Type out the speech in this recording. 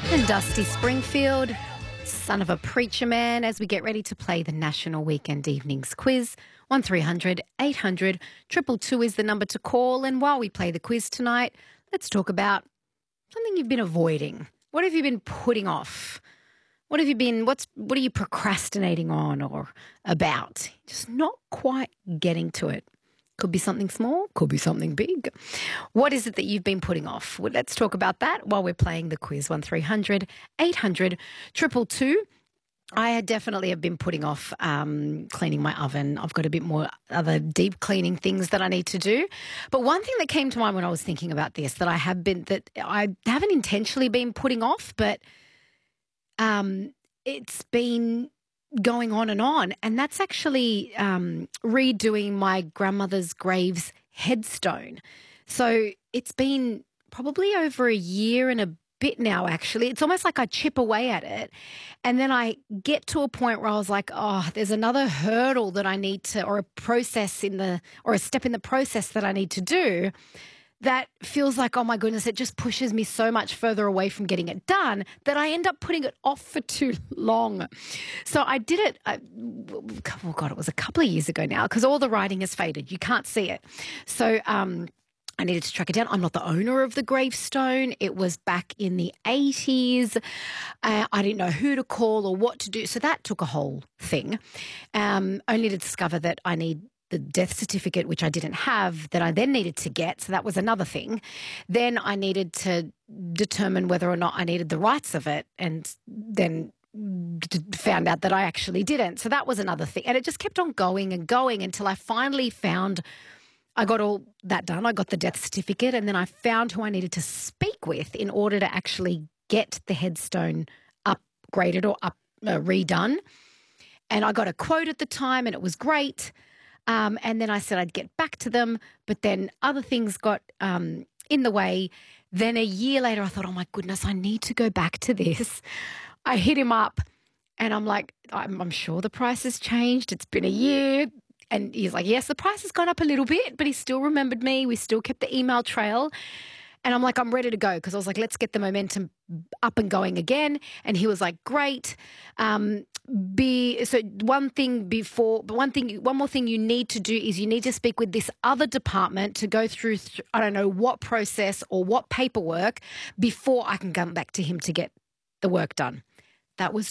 And Dusty Springfield, son of a preacher man, as we get ready to play the National Weekend Evenings Quiz. 1300 800 222 is the number to call. And while we play the quiz tonight, let's talk about something you've been avoiding. What have you been putting off? What are you procrastinating on or about? Just not quite getting to it. Could be something small, could be something big. What is it that you've been putting off? Well, let's talk about that while we're playing the quiz. 1300 800 222. I definitely have been putting off cleaning my oven. I've got a bit more other deep cleaning things that I need to do. But one thing that came to mind when I was thinking about this that I haven't intentionally been putting off, but it's been going on, and that's actually redoing my grandmother's grave's headstone. So it's been probably over a year and a bit now, actually. It's almost like I chip away at it, and then I get to a point where I was like, oh, there's another hurdle that I need to, or a step in the process that I need to do. That feels like, oh my goodness, it just pushes me so much further away from getting it done that I end up putting it off for too long. So I did it, it was a couple of years ago now, because all the writing has faded. You can't see it. So I needed to track it down. I'm not the owner of the gravestone. It was back in the 80s. I didn't know who to call or what to do. So that took a whole thing, only to discover that I need the death certificate, which I didn't have, that I then needed to get. So that was another thing. Then I needed to determine whether or not I needed the rights of it, and then found out that I actually didn't. So that was another thing. And it just kept on going and going until I finally found, I got all that done. I got the death certificate, and then I found who I needed to speak with in order to actually get the headstone upgraded or redone. And I got a quote at the time, and it was great. And then I said I'd get back to them, but then other things got in the way. Then a year later, I thought, oh my goodness, I need to go back to this. I hit him up, and I'm like, I'm sure the price has changed. It's been a year. And he's like, yes, the price has gone up a little bit, but he still remembered me. We still kept the email trail. And I'm like, I'm ready to go, because I was like, let's get the momentum up and going again. And he was like, great. One more thing you need to do is you need to speak with this other department to go through, I don't know what process or what paperwork before I can come back to him to get the work done. That was